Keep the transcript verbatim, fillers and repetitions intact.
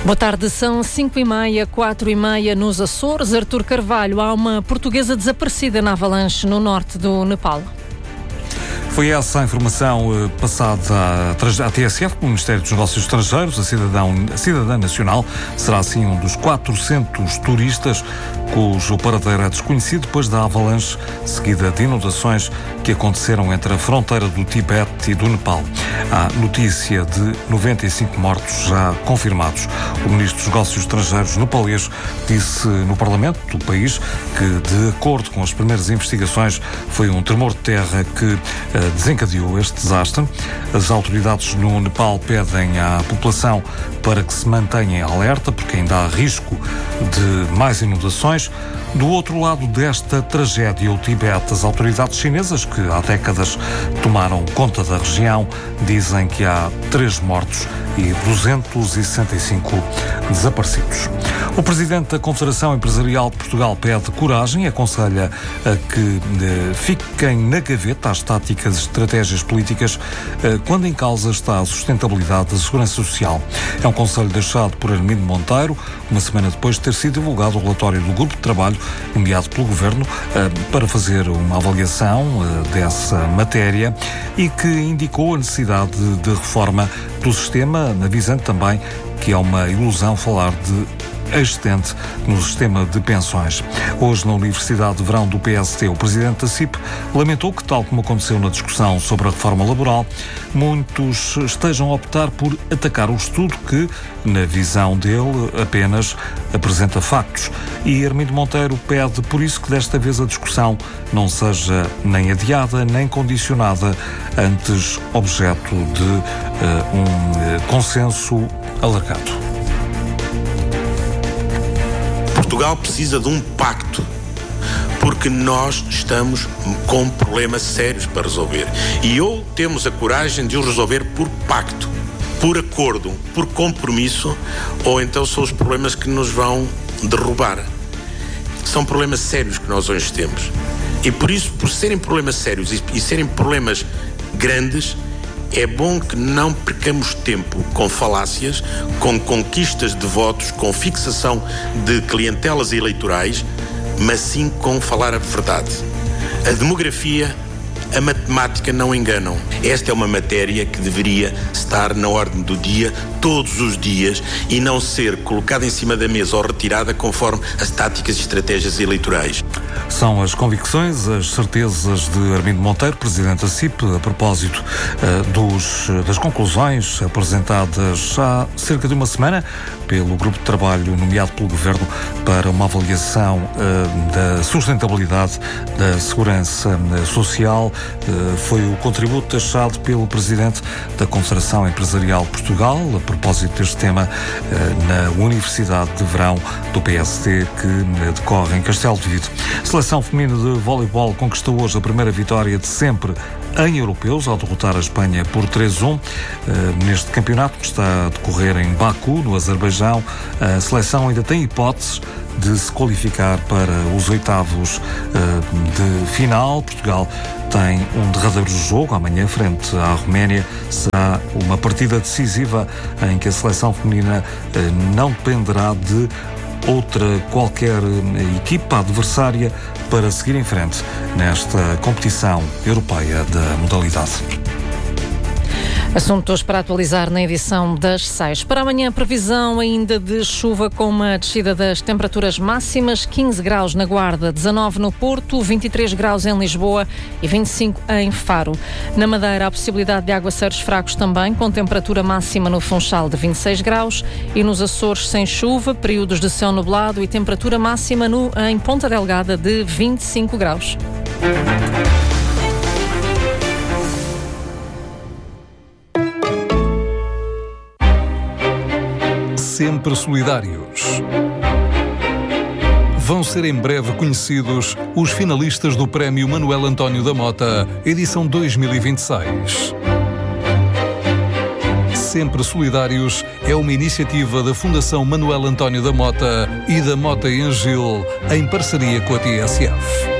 Boa tarde, são cinco e meia, quatro e meia nos Açores. Artur Carvalho, há uma portuguesa desaparecida na avalanche no norte do Nepal. Foi essa a informação eh, passada à, à T S F, pelo Ministério dos Negócios Estrangeiros. A, cidadão, a cidadã nacional será assim um dos quatrocentos turistas cujo paradeiro é desconhecido depois da avalanche seguida de inundações que aconteceram entre a fronteira do Tibete e do Nepal. Há notícia de noventa e cinco mortos já confirmados. O Ministro dos Negócios Estrangeiros nepalês disse no Parlamento do país que, de acordo com as primeiras investigações, foi um tremor de terra que eh, desencadeou este desastre. As autoridades no Nepal pedem à população para que se mantenha em alerta, porque ainda há risco de mais inundações. Do outro lado desta tragédia, o Tibete, as autoridades chinesas, que há décadas tomaram conta da região, dizem que há três mortos e duzentos e sessenta e cinco desaparecidos. O presidente da Confederação Empresarial de Portugal pede coragem e aconselha a que eh, fiquem na gaveta as táticas e estratégias políticas eh, quando em causa está a sustentabilidade da segurança social. É um conselho deixado por Armindo Monteiro, uma semana depois de ter sido divulgado o relatório do grupo de trabalho nomeado pelo Governo eh, para fazer uma avaliação eh, dessa matéria e que indicou a necessidade de, de reforma do sistema, avisando também que é uma ilusão falar de excedente no sistema de pensões. Hoje, na Universidade de Verão do P S T, o presidente da C I P lamentou que, tal como aconteceu na discussão sobre a reforma laboral, muitos estejam a optar por atacar o estudo que, na visão dele, apenas apresenta factos. E Armindo Monteiro pede, por isso, que desta vez a discussão não seja nem adiada, nem condicionada, antes objeto de uh, um uh, consenso alargado. Portugal precisa de um pacto, porque nós estamos com problemas sérios para resolver. E ou temos a coragem de os resolver por pacto, por acordo, por compromisso, ou então são os problemas que nos vão derrubar. São problemas sérios que nós hoje temos. E por isso, por serem problemas sérios e, e serem problemas grandes, é bom que não percamos tempo com falácias, com conquistas de votos, com fixação de clientelas eleitorais, mas sim com falar a verdade. A demografia, a matemática não enganam. Esta é uma matéria que deveria estar na ordem do dia todos os dias e não ser colocada em cima da mesa ou retirada conforme as táticas e estratégias eleitorais. São as convicções, as certezas de Armindo Monteiro, presidente da C I P, a propósito uh, dos, das conclusões apresentadas há cerca de uma semana pelo grupo de trabalho nomeado pelo Governo para uma avaliação uh, da sustentabilidade da segurança uh, social. Uh, foi o contributo deixado pelo presidente da Confederação Empresarial de Portugal, a propósito deste tema, uh, na Universidade de Verão do P S T, que uh, decorre em Castelo de Vido. A seleção feminina de voleibol conquistou hoje a primeira vitória de sempre em europeus, ao derrotar a Espanha por três a um. Uh, neste campeonato que está a decorrer em Baku, no Azerbaijão, a seleção ainda tem hipóteses de se qualificar para os oitavos uh, de final. Portugal tem um derradeiro jogo amanhã frente à Roménia. Será uma partida decisiva em que a seleção feminina uh, não dependerá de outra qualquer equipa adversária para seguir em frente nesta competição europeia da modalidade. Assuntos para atualizar na edição das seis. Para amanhã, previsão ainda de chuva com uma descida das temperaturas máximas, quinze graus na Guarda, dezanove no Porto, vinte e três graus em Lisboa e vinte e cinco em Faro. Na Madeira, a possibilidade de aguaceiros fracos também, com temperatura máxima no Funchal de vinte e seis graus e nos Açores sem chuva, períodos de céu nublado e temperatura máxima no, em Ponta Delgada de vinte e cinco graus. Sempre solidários. Vão ser em breve conhecidos os finalistas do Prémio Manuel António da Mota, edição dois mil e vinte e seis. Sempre Solidários é uma iniciativa da Fundação Manuel António da Mota e da Mota em Gil, em parceria com a T S F.